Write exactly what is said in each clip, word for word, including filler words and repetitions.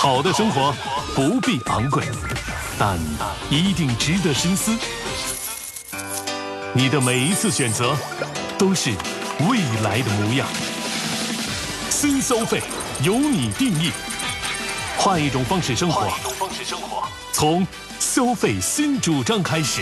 好的生活不必昂贵，但一定值得深思。你的每一次选择都是未来的模样。新消费由你定义，换一种方式生活，从消费新主张开始。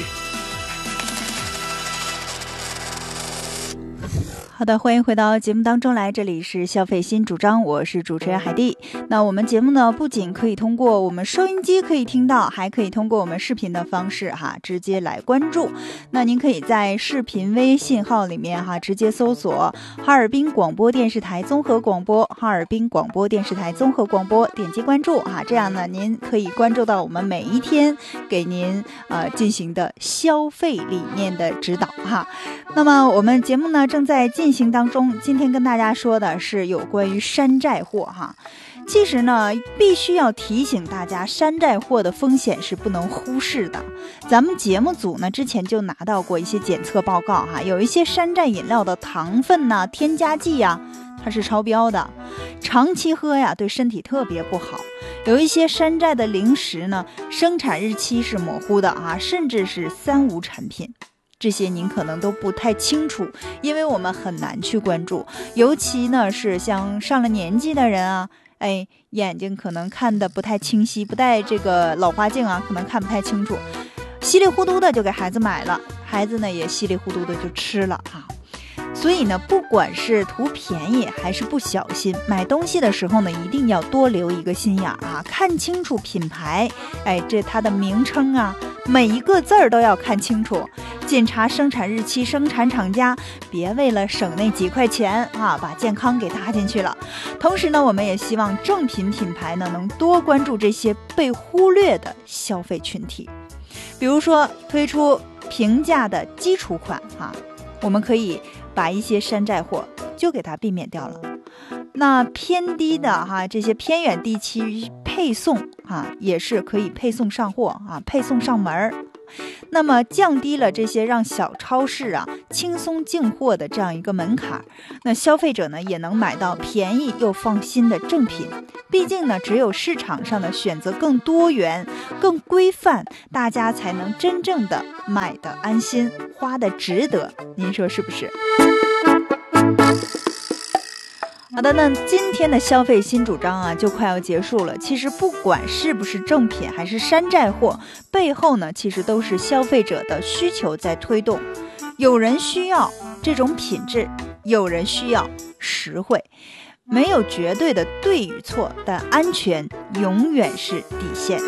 好的，欢迎回到节目当中来，这里是消费新主张，我是主持人海蒂。那我们节目呢，不仅可以通过我们收音机可以听到，还可以通过我们视频的方式哈，直接来关注。那您可以在视频微信号里面哈，直接搜索哈尔滨广播电视台综合广播，哈尔滨广播电视台综合广播，点击关注哈，这样呢，您可以关注到我们每一天给您呃进行的消费理念的指导哈。那么我们节目呢正在进行当中，今天跟大家说的是有关于山寨货哈。其实呢，必须要提醒大家，山寨货的风险是不能忽视的。咱们节目组呢之前就拿到过一些检测报告哈，有一些山寨饮料的糖分呐、添加剂呀，它是超标的，长期喝呀对身体特别不好。有一些山寨的零食呢，生产日期是模糊的啊，甚至是三无产品。这些您可能都不太清楚，因为我们很难去关注，尤其呢是像上了年纪的人啊，哎，眼睛可能看得不太清晰，不戴这个老花镜啊，可能看不太清楚，稀里糊涂的就给孩子买了，孩子呢也稀里糊涂的就吃了啊。所以呢，不管是图便宜还是不小心，买东西的时候呢，一定要多留一个心眼啊，看清楚品牌，哎，这它的名称啊，每一个字儿都要看清楚，检查生产日期、生产厂家，别为了省那几块钱啊，把健康给搭进去了。同时呢，我们也希望正品品牌呢，能多关注这些被忽略的消费群体，比如说推出平价的基础款啊，我们可以把一些山寨货就给它避免掉了。那偏低的哈，这些偏远地区配送啊，也是可以配送上货啊，配送上门。那么降低了这些让小超市啊轻松进货的这样一个门槛，那消费者呢也能买到便宜又放心的正品。毕竟呢，只有市场上的选择更多元、更规范，大家才能真正的买的安心，花的值得。您说是不是？好的，那今天的消费新主张啊就快要结束了。其实不管是不是正品还是山寨货，背后呢其实都是消费者的需求在推动。有人需要这种品质，有人需要实惠，没有绝对的对与错，但安全永远是底线。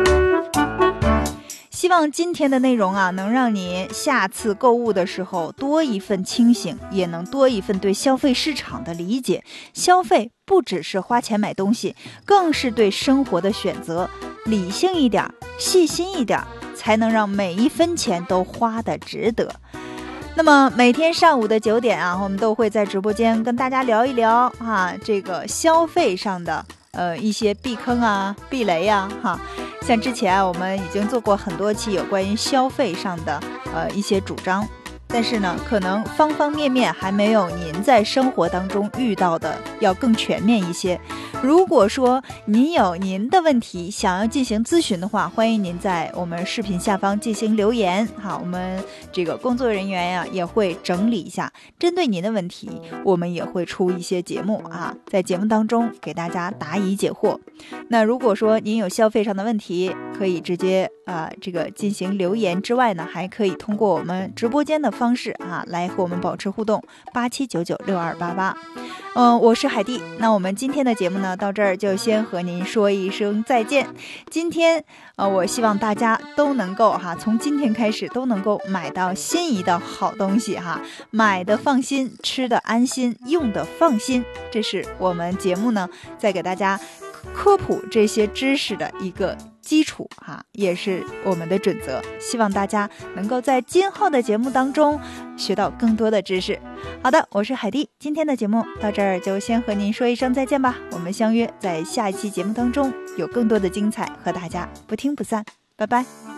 希望今天的内容啊，能让你下次购物的时候多一份清醒，也能多一份对消费市场的理解。消费不只是花钱买东西，更是对生活的选择。理性一点，细心一点，才能让每一分钱都花得值得。那么每天上午的九点啊，我们都会在直播间跟大家聊一聊啊，这个消费上的呃一些避坑啊、避雷啊哈。像之前啊，我们已经做过很多期有关于消费上的呃一些主张，但是呢，可能方方面面还没有您在生活当中遇到的要更全面一些。如果说您有您的问题想要进行咨询的话，欢迎您在我们视频下方进行留言哈，我们这个工作人员呀也会整理一下，针对您的问题，我们也会出一些节目啊，在节目当中给大家答疑解惑。那如果说您有消费上的问题，可以直接啊、呃、这个进行留言之外呢，还可以通过我们直播间的方式啊来和我们保持互动，八七九九六二八八。嗯，我是海蒂。那我们今天的节目呢，到这儿就先和您说一声再见。今天呃，我希望大家都能够哈，从今天开始都能够买到心仪的好东西哈，买的放心，吃的安心，用的放心。这是我们节目呢，在给大家科普这些知识的一个基础哈，也是我们的准则。希望大家能够在今后的节目当中学到更多的知识。好的，我是海蒂，今天的节目到这儿就先和您说一声再见吧。我们相约在下一期节目当中，有更多的精彩和大家不听不散，拜拜。